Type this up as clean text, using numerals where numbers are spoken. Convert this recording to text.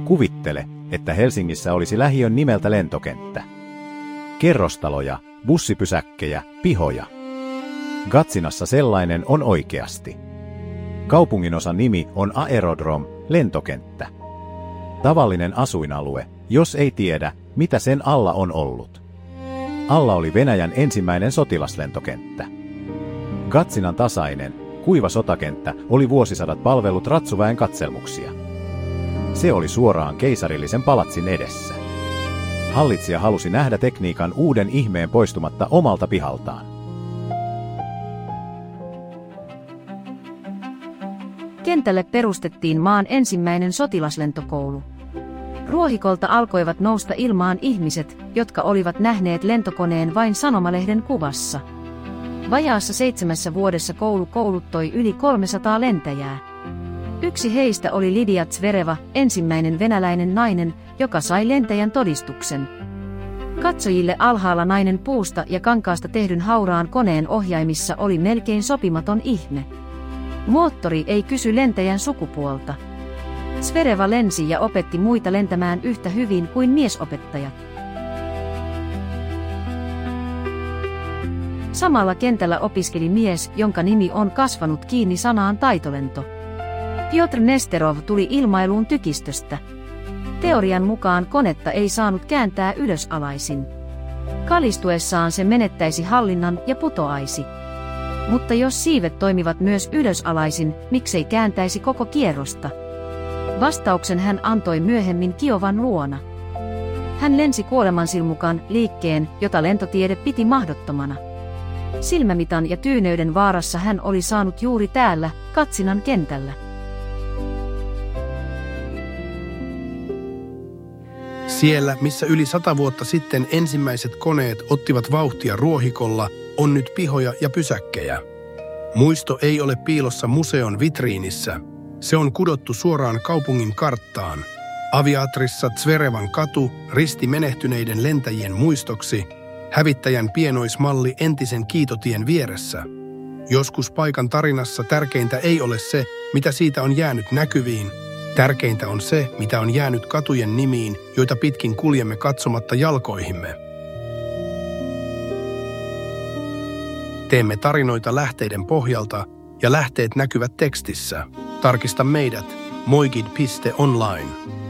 Kuvittele, että Helsingissä olisi lähiön nimeltä lentokenttä. Kerrostaloja, bussipysäkkejä, pihoja. Gatsinassa sellainen on oikeasti. Kaupunginosan nimi on Aerodrom, lentokenttä. Tavallinen asuinalue, jos ei tiedä, mitä sen alla on ollut. Alla oli Venäjän ensimmäinen sotilaslentokenttä. Gatsinan tasainen, kuiva sotakenttä oli vuosisadat palvellut ratsuväen katselmuksia. Se oli suoraan keisarillisen palatsin edessä. Hallitsija halusi nähdä tekniikan uuden ihmeen poistumatta omalta pihaltaan. Kentälle perustettiin maan ensimmäinen sotilaslentokoulu. Ruohikolta alkoivat nousta ilmaan ihmiset, jotka olivat nähneet lentokoneen vain sanomalehden kuvassa. Vajaassa 7 vuodessa koulu kouluttoi yli 300 lentäjää. Yksi heistä oli Lidia Zvereva, ensimmäinen venäläinen nainen, joka sai lentäjän todistuksen. Katsojille alhaalla nainen puusta ja kankaasta tehdyn hauraan koneen ohjaimissa oli melkein sopimaton ihme. Moottori ei kysy lentäjän sukupuolta. Zvereva lensi ja opetti muita lentämään yhtä hyvin kuin miesopettajat. Samalla kentällä opiskeli mies, jonka nimi on kasvanut kiinni sanaan taitolento. Piotr Nesterov tuli ilmailuun tykistöstä. Teorian mukaan konetta ei saanut kääntää ylösalaisin. Kalistuessaan se menettäisi hallinnan ja putoaisi. Mutta jos siivet toimivat myös ylösalaisin, miksei kääntäisi koko kierrosta? Vastauksen hän antoi myöhemmin Kiovan luona. Hän lensi kuolemansilmukan liikkeen, jota lentotiede piti mahdottomana. Silmämitan ja tyyneyden vaarassa hän oli saanut juuri täällä, Gatsinan kentällä. Siellä, missä yli 100 vuotta sitten ensimmäiset koneet ottivat vauhtia Ruohikolla, on nyt pihoja ja pysäkkejä. Muisto ei ole piilossa museon vitriinissä. Se on kudottu suoraan kaupungin karttaan. Aviatrissa Zverevan katu risti menehtyneiden lentäjien muistoksi, hävittäjän pienoismalli entisen kiitotien vieressä. Joskus paikan tarinassa tärkeintä ei ole se, mitä siitä on jäänyt näkyviin. Tärkeintä on se, mitä on jäänyt katujen nimiin, joita pitkin kuljemme katsomatta jalkoihimme. Teemme tarinoita lähteiden pohjalta ja lähteet näkyvät tekstissä. Tarkista meidät moigid.online.